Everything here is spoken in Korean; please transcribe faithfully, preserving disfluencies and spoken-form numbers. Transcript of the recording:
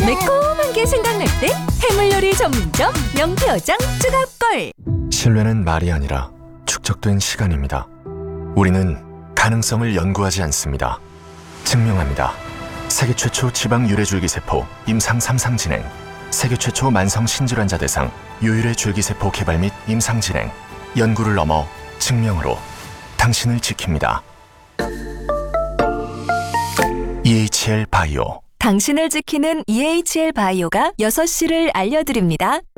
매콤한 게 생각날 때 해물요리 전문점 명태어장 쭈갑걸. 신뢰는 말이 아니라 축적된 시간입니다. 우리는 가능성을 연구하지 않습니다. 증명합니다. 세계 최초 지방 유래줄기세포 임상 삼 상 진행, 세계 최초 만성 신질환자 대상 유일의 줄기세포 개발 및 임상 진행, 연구를 넘어 증명으로 당신을 지킵니다. 이에이치엘 바이오. 당신을 지키는 이에이치엘 바이오가 여섯 시를 알려드립니다.